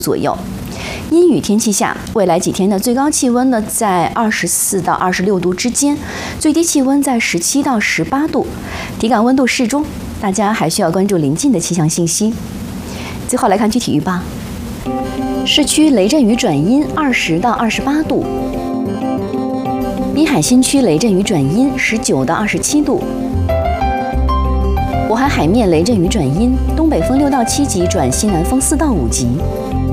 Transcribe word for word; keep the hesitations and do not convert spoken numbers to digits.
左右。阴雨天气下，未来几天的最高气温呢在二十四到二十六度之间，最低气温在十七到十八度，体感温度适中。大家还需要关注临近的气象信息。最后来看具体预报：市区雷阵雨转阴，二十到二十八度；滨海新区雷阵雨转阴，十九到二十七度；渤海海面雷阵雨转阴，东北风六到七级转西南风四到五级。